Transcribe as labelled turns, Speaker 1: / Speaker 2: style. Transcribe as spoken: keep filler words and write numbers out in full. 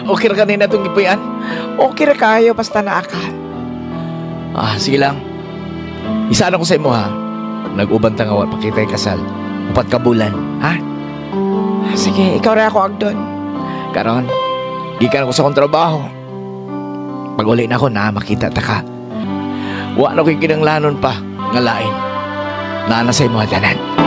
Speaker 1: Okay ra kanina itong gipuyan?
Speaker 2: Okay ra kayo basta naa ka.
Speaker 1: Ah, sige lang. Isa na ko sa imo ha. Nag-uban ta nga wa pakitay kasal. Upat ka bulan, ha?
Speaker 2: Sige, ikaw ra ako agdon.
Speaker 1: Karon, gikan ko sa kong trabaho. Pag uli na ako na makita ta ka. Wa na ko'y kinanglanon pa, nga lain. Naana sa imo tanan.